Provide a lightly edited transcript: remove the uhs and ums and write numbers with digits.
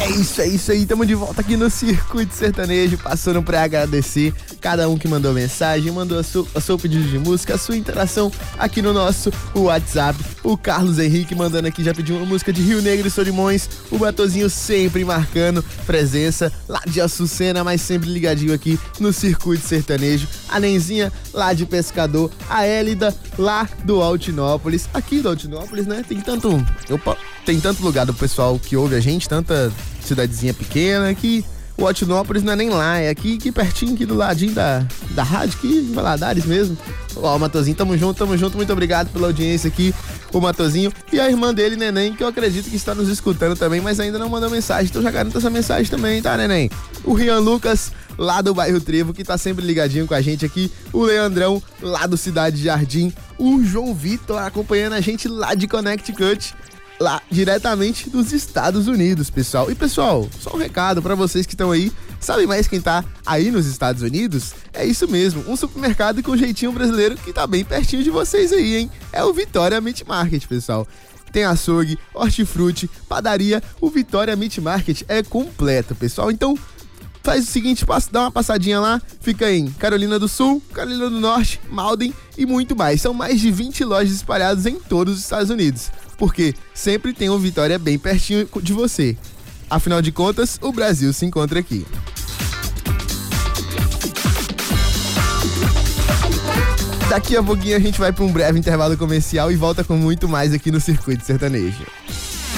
É isso aí, tamo de volta aqui no Circuito Sertanejo, passando pra agradecer cada um que mandou mensagem, mandou a seu pedido de música, a sua interação aqui no nosso WhatsApp. O Carlos Henrique mandando aqui, já pediu uma música de Rio Negro e Solimões. O Batozinho sempre marcando presença lá de Açucena, mas sempre ligadinho aqui no Circuito Sertanejo. A Nenzinha lá de Pescador, a Élida lá do Altinópolis, aqui do Altinópolis, né? Tem tanto lugar do pessoal que ouve a gente, tanta cidadezinha pequena que o Altinópolis não é nem lá, é aqui pertinho, aqui do ladinho da rádio, aqui em Valadares mesmo. Ó, o Matozinho, tamo junto, muito obrigado pela audiência aqui, o Matozinho e a irmã dele, Neném, que eu acredito que está nos escutando também, mas ainda não mandou mensagem, então já garanto essa mensagem também, tá, Neném? O Rian Lucas, lá do bairro Trevo, que tá sempre ligadinho com a gente aqui, o Leandrão, lá do Cidade Jardim, o João Vitor acompanhando a gente lá de Connecticut, lá diretamente dos Estados Unidos, pessoal. E pessoal, só um recado pra vocês que estão aí, sabe mais quem tá aí nos Estados Unidos? É isso mesmo, um supermercado com jeitinho brasileiro que tá bem pertinho de vocês aí, hein? É o Vitória Meat Market, pessoal. Tem açougue, hortifruti, padaria, o Vitória Meat Market é completo, pessoal. Então, faz o seguinte, dá uma passadinha lá, fica em Carolina do Sul, Carolina do Norte, Malden e muito mais. São mais de 20 lojas espalhadas em todos os Estados Unidos, porque sempre tem um Vitória bem pertinho de você. Afinal de contas, o Brasil se encontra aqui. Daqui a pouquinho a gente vai para um breve intervalo comercial e volta com muito mais aqui no Circuito Sertanejo.